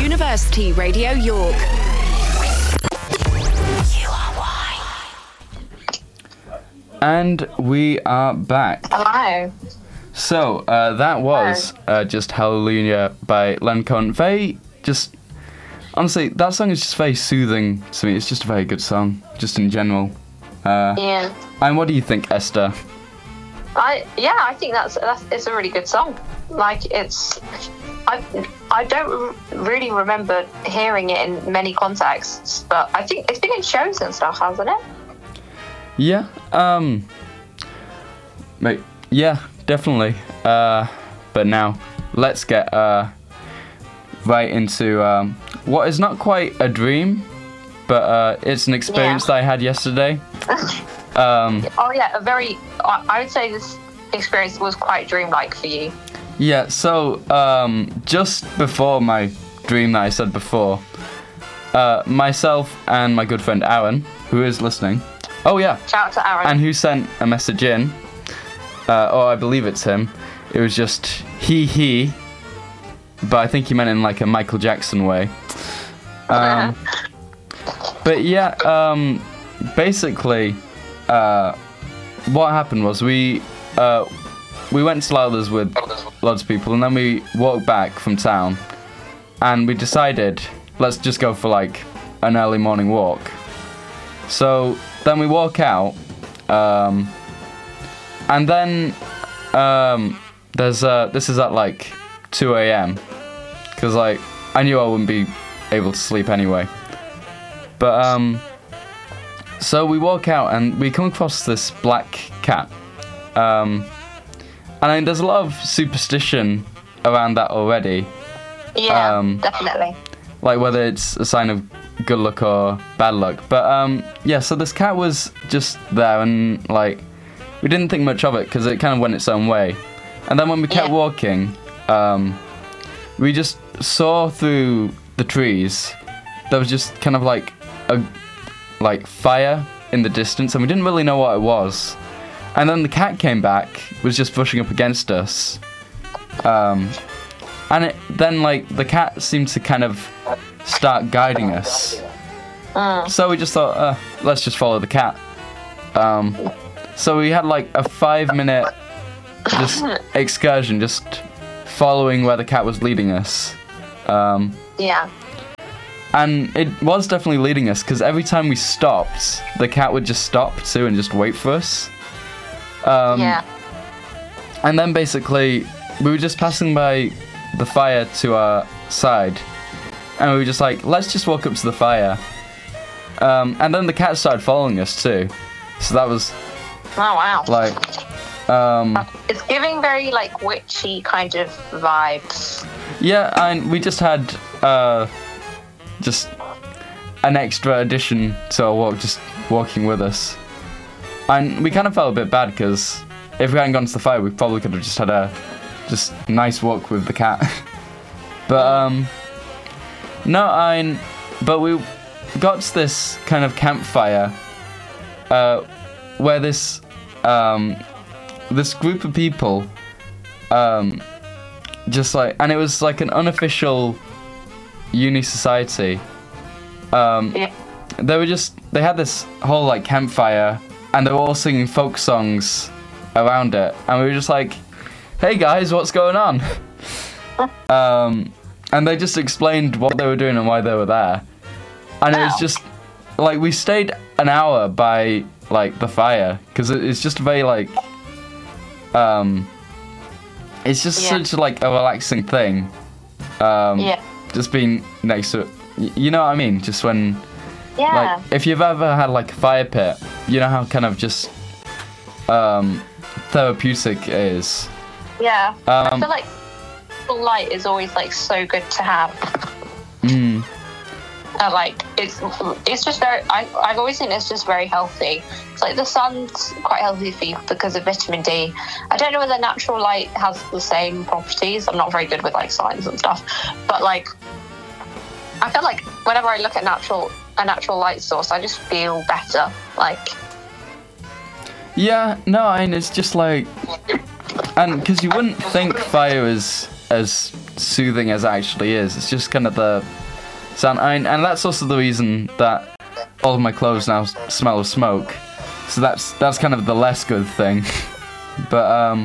University Radio York. And we are back. Hello. So, that was just Hallelujah by Len Cohen. Honestly, that song is just very soothing to me. It's just a very good song, just in general. Yeah. And what do you think, Esther? I think it's a really good song. Like, I don't really remember hearing it in many contexts, but I think it's been in shows and stuff, hasn't it? Yeah, yeah, definitely. But now, let's get right into what is not quite a dream, but it's an experience that I had yesterday. I would say this experience was quite dreamlike for you. Yeah, so just before my dream that I said before, myself and my good friend Aaron, who is listening, shout out to Aaron, and who sent a message in, or I believe it's him, it was just he, but I think he meant in like a Michael Jackson way. But yeah, basically, what happened was we went to Lowther's with lots of people, and then we walked back from town, and we decided, let's just go for like an early morning walk. So then we walk out, and then this is at like 2 a.m. because like I knew I wouldn't be able to sleep anyway. But so we walk out and we come across this black cat. And I mean, there's a lot of superstition around that already. Yeah, definitely. Like whether it's a sign of good luck or bad luck. But yeah, so this cat was just there, and like we didn't think much of it because it kind of went its own way. And then when we kept walking, we just saw through the trees. There was just kind of like a fire in the distance, and we didn't really know what it was. And then the cat came back, was just brushing up against us. And then like the cat seemed to kind of start guiding us. So we just thought, let's just follow the cat. So we had like a 5-minute just excursion, just following where the cat was leading us. Yeah. And it was definitely leading us, because every time we stopped, the cat would just stop too and just wait for us. Yeah. And then basically, we were just passing by the fire to our side, and we were just like, let's just walk up to the fire. And then the cat started following us too. So that was... Oh, wow. Like... it's giving very, like, witchy kind of vibes. Yeah, and we just had just an extra addition to our walk, just walking with us. And we kind of felt a bit bad, because if we hadn't gone to the fire, we probably could have just had a just nice walk with the cat. But, but we got to this kind of campfire, where this group of people, just like, and it was like an unofficial uni society. They had this whole like campfire, and they were all singing folk songs around it, and we were just like, hey guys, what's going on? And they just explained what they were doing and why they were there. And it was just like, we stayed an hour by like the fire, because it's just very like it's just such like a relaxing thing. Just being next to it, you know what I mean? Just when, like, if you've ever had like a fire pit, you know how kind of just therapeutic it is. Yeah. I feel like light is always like so good to have. Like it's just very. I've always think it's just very healthy. It's like the sun's quite healthy for you because of vitamin D. I don't know whether natural light has the same properties. I'm not very good with like science and stuff, but like I feel like whenever I look at a natural light source, I just feel better. Like. Yeah. No. I mean, it's just like, and because you wouldn't think fire is as soothing as it actually is. It's just kind of the sound, and that's also the reason that all of my clothes now smell of smoke. So that's kind of the less good thing. But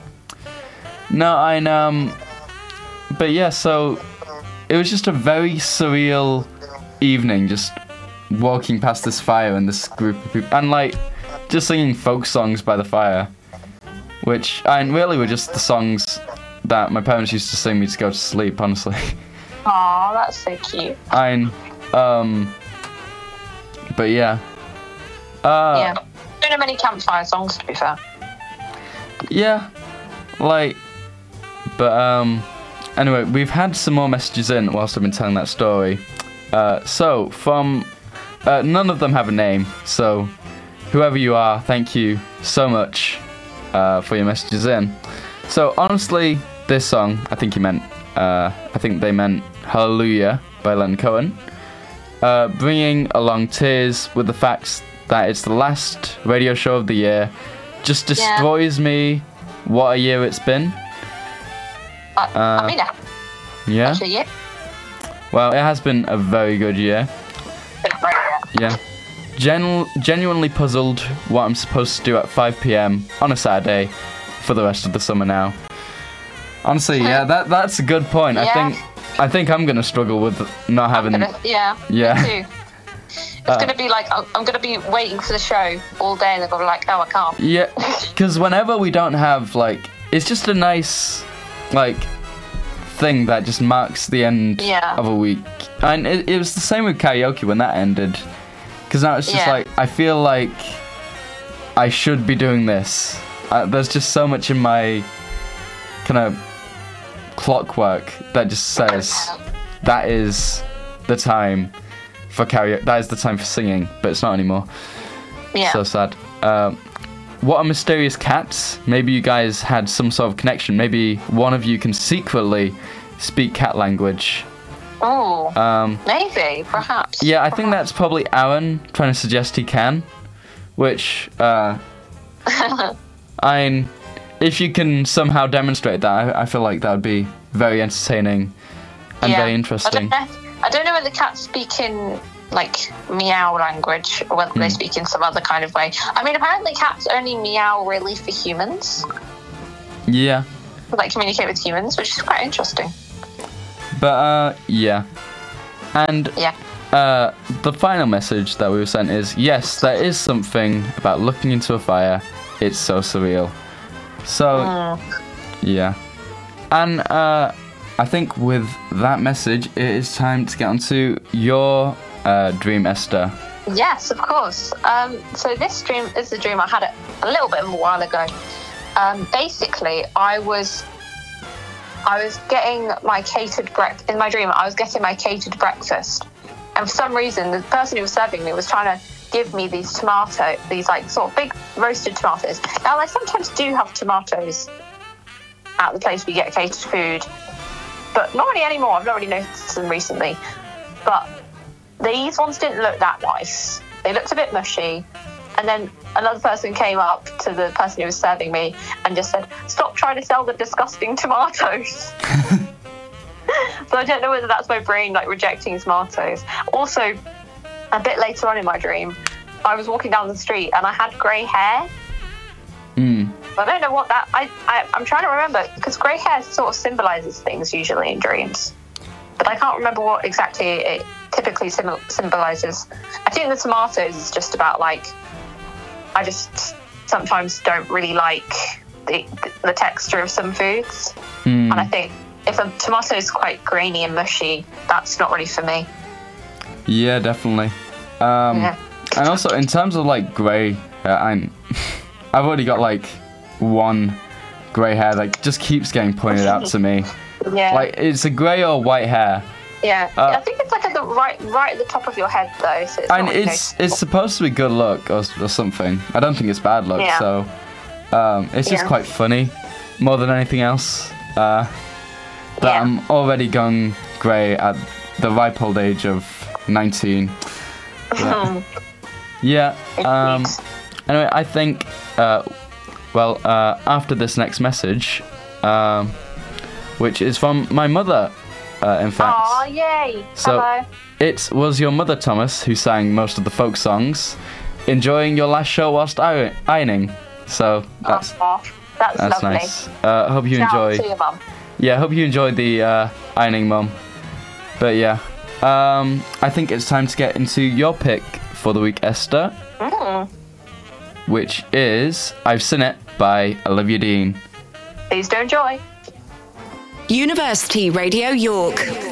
but yeah, so it was just a very surreal evening, just walking past this fire and this group of people, and like just singing folk songs by the fire, which really were just the songs that my parents used to sing me to go to sleep, honestly. Aw, that's so cute. But yeah. Yeah. Don't know many campfire songs, to be fair. Yeah, anyway, we've had some more messages in whilst I've been telling that story. So, from, none of them have a name, so whoever you are, thank you so much for your messages in. So, honestly, this song, I think they meant Hallelujah by Len Cohen, bringing along tears with the fact that it's the last radio show of the year, just destroys me. What a year it's been. Yeah. Actually, yeah. Well, it has been a very good year. Yeah. Genuinely puzzled what I'm supposed to do at 5 p.m. on a Saturday for the rest of the summer now. Honestly, yeah, that's a good point. Yeah. I think I'm gonna struggle with not having. Yeah. Yeah. Me too. It's gonna be like I'm gonna be waiting for the show all day, and they're gonna be like, "Oh, I can't." Yeah, because whenever we don't have it's just a nice thing that just marks the end of a week, and it was the same with karaoke when that ended. Because now it's just I feel like I should be doing this. There's just so much in my kind of clockwork that just says that is the time for karaoke, that is the time for singing, but it's not anymore. Yeah. So sad. What are mysterious cats? Maybe you guys had some sort of connection. Maybe one of you can secretly speak cat language. Oh. Maybe, perhaps. Yeah, I think that's probably Aaron trying to suggest he can, which if you can somehow demonstrate that, I feel like that would be very entertaining and very interesting. I don't know whether cats speak in meow language or whether they speak in some other kind of way. I mean, apparently cats only meow really for humans. Yeah. Communicate with humans, which is quite interesting. But yeah. And the final message that we were sent is, yes, there is something about looking into a fire. It's so surreal. So yeah. And I think with that message, it is time to get onto your dream, Esther. Yes, of course. So this dream is a dream I had a little bit of a while ago. Basically, I was getting my catered breakfast. In my dream, I was getting my catered breakfast. And for some reason, the person who was serving me was trying to give me these sort of big roasted tomatoes. Now, I sometimes do have tomatoes at the place we get catered food, but not really anymore. I've not really noticed them recently. But these ones didn't look that nice. They looked a bit mushy. And then another person came up to the person who was serving me and just said, "Stop trying to sell the disgusting tomatoes." So I don't know whether that's my brain rejecting tomatoes. Also, a bit later on in my dream, I was walking down the street and I had grey hair. I don't know what that... I'm trying to remember, because grey hair sort of symbolises things usually in dreams. But I can't remember what exactly it typically symbolises. I think the tomatoes is just about, I just sometimes don't really like the texture of some foods. And I think if a tomato is quite grainy and mushy, that's not really for me. Yeah, definitely. And also, in terms of grey hair, I've already got one grey hair that just keeps getting pointed out to me. Yeah. It's a grey or white hair. Yeah, I think it's at the right at the top of your head though. So it's supposed to be good luck or something. I don't think it's bad luck. Yeah. So it's just quite funny, more than anything else. That I'm already going grey at the ripe old age of 19. Yeah. Anyway, I think after this next message, which is from my mother, in fact. Aw, yay! So Hello. it was your mother, Thomas, who sang most of the folk songs, enjoying your last show whilst ironing. So that's Aw, that's lovely. nice. Hope you Shout out enjoy. to your mum. Yeah, hope you enjoyed the ironing, Mum. But yeah, I think it's time to get into your pick for the week, Esther, which is I've Seen It by Olivia Dean. Please do enjoy. University Radio York.